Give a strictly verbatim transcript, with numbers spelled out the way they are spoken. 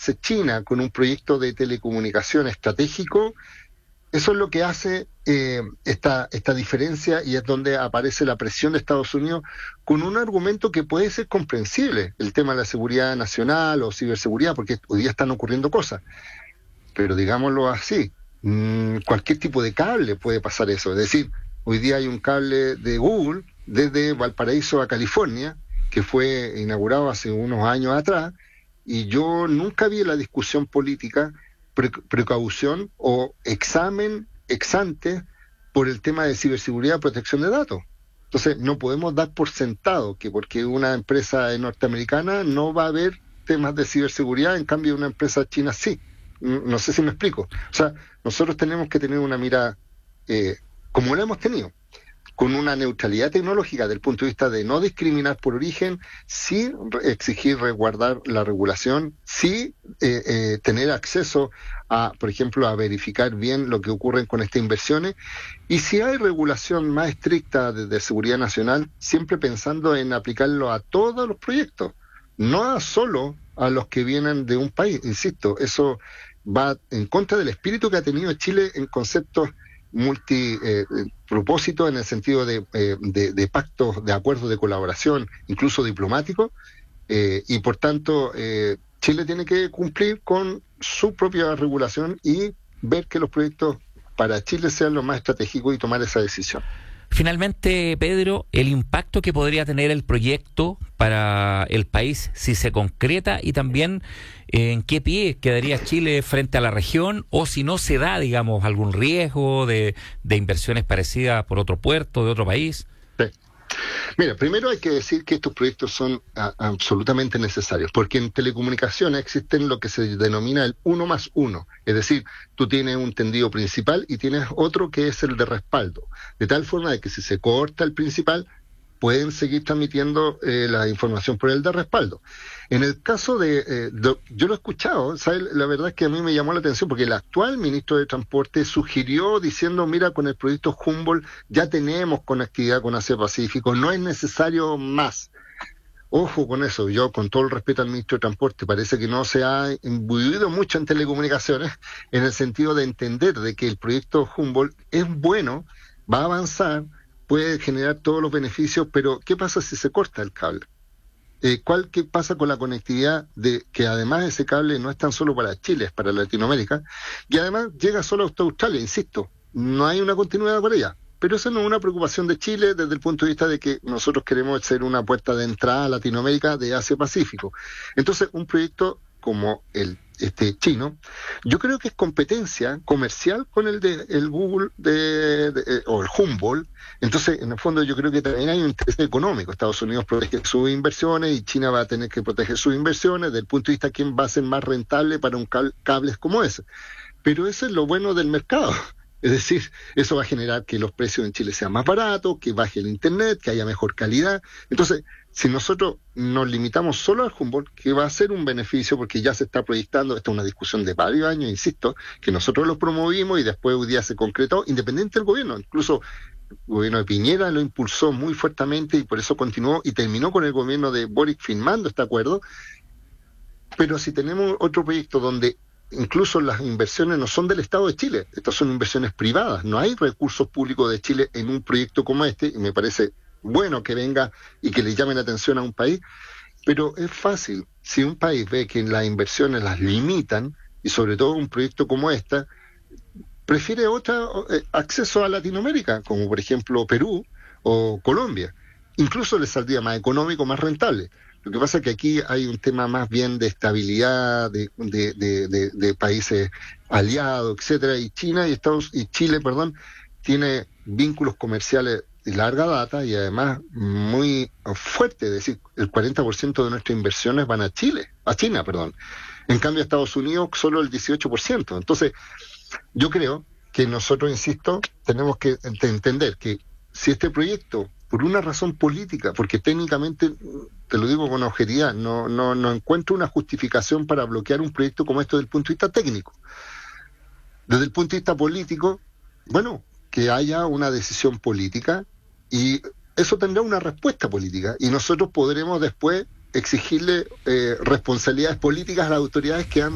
meterse China con un proyecto de telecomunicación estratégico, eso es lo que hace eh, esta, esta diferencia, y es donde aparece la presión de Estados Unidos con un argumento que puede ser comprensible, el tema de la seguridad nacional o ciberseguridad, porque hoy día están ocurriendo cosas. Pero digámoslo así, mmm, cualquier tipo de cable puede pasar eso. Es decir, hoy día hay un cable de Google desde Valparaíso a California, que fue inaugurado hace unos años atrás, y yo nunca vi la discusión política, pre- precaución o examen ex ante por el tema de ciberseguridad y protección de datos. Entonces, no podemos dar por sentado que porque una empresa norteamericana no va a haber temas de ciberseguridad, en cambio una empresa china sí. No sé si me explico. O sea, nosotros tenemos que tener una mirada eh, como la hemos tenido, con una neutralidad tecnológica desde el punto de vista de no discriminar por origen, sí exigir resguardar la regulación, sí eh, eh, tener acceso a, por ejemplo, a verificar bien lo que ocurre con estas inversiones, y si hay regulación más estricta de, de seguridad nacional, siempre pensando en aplicarlo a todos los proyectos, no a solo a los que vienen de un país. Insisto, eso va en contra del espíritu que ha tenido Chile en conceptos multi eh, propósitos, en el sentido de, eh, de, de pactos, de acuerdos de colaboración, incluso diplomáticos, eh, y por tanto eh, Chile tiene que cumplir con su propia regulación y ver que los proyectos para Chile sean los más estratégicos y tomar esa decisión. Finalmente, Pedro, el impacto que podría tener el proyecto para el país si se concreta, y también eh, en qué pie quedaría Chile frente a la región, o si no se da, digamos, algún riesgo de, de inversiones parecidas por otro puerto de otro país. Sí. Mira, primero hay que decir que estos proyectos son a, absolutamente necesarios, porque en telecomunicaciones existen lo que se denomina el uno más uno, es decir, tú tienes un tendido principal y tienes otro que es el de respaldo, de tal forma de que si se corta el principal, pueden seguir transmitiendo eh, la información por el de respaldo. En el caso de, eh, de yo lo he escuchado, ¿sabes? La verdad es que a mí me llamó la atención porque el actual ministro de Transporte sugirió diciendo, mira, con el proyecto Humboldt ya tenemos conectividad con Asia Pacífico, no es necesario más. Ojo con eso, yo con todo el respeto al ministro de Transporte, parece que no se ha imbuido mucho en telecomunicaciones, en el sentido de entender de que el proyecto Humboldt es bueno, va a avanzar, puede generar todos los beneficios, pero ¿qué pasa si se corta el cable? Eh, ¿Cuál qué pasa con la conectividad? De que además ese cable no es tan solo para Chile, es para Latinoamérica, y además llega solo hasta Australia, insisto, no hay una continuidad por allá. Pero eso no es una preocupación de Chile desde el punto de vista de que nosotros queremos ser una puerta de entrada a Latinoamérica de Asia-Pacífico. Entonces, un proyecto como el este chino, yo creo que es competencia comercial con el de el Google de, de, de, o el Humboldt. Entonces, en el fondo, yo creo que también hay un interés económico. Estados Unidos protege sus inversiones y China va a tener que proteger sus inversiones desde el punto de vista de quién va a ser más rentable para un cable, cables como ese. Pero eso es lo bueno del mercado. Es decir, eso va a generar que los precios en Chile sean más baratos, que baje el internet, que haya mejor calidad. Entonces, si nosotros nos limitamos solo al Humboldt, que va a ser un beneficio porque ya se está proyectando, esta es una discusión de varios años, insisto, que nosotros lo promovimos y después hoy día se concretó, independiente del gobierno. Incluso el gobierno de Piñera lo impulsó muy fuertemente y por eso continuó y terminó con el gobierno de Boric firmando este acuerdo. Pero si tenemos otro proyecto donde incluso las inversiones no son del Estado de Chile, estas son inversiones privadas, no hay recursos públicos de Chile en un proyecto como este, y me parece bueno que venga y que le llamen la atención a un país, pero es fácil, si un país ve que las inversiones las limitan, y sobre todo un proyecto como este, prefiere otro eh, acceso a Latinoamérica, como por ejemplo Perú o Colombia, incluso les saldría más económico, más rentable. Lo que pasa es que aquí hay un tema más bien de estabilidad de, de, de, de, de países aliados, etcétera, y China y Estados y Chile, perdón, tiene vínculos comerciales de larga data y además muy fuertes, es decir, el cuarenta por ciento de nuestras inversiones van a Chile, a China, perdón. En cambio, a Estados Unidos solo el dieciocho por ciento. Entonces, yo creo que nosotros, insisto, tenemos que entender que si este proyecto, por una razón política, porque técnicamente, te lo digo con objetividad, no, no, no encuentro una justificación para bloquear un proyecto como esto desde el punto de vista técnico. Desde el punto de vista político, bueno, que haya una decisión política y eso tendrá una respuesta política y nosotros podremos después exigirle eh, responsabilidades políticas a las autoridades que han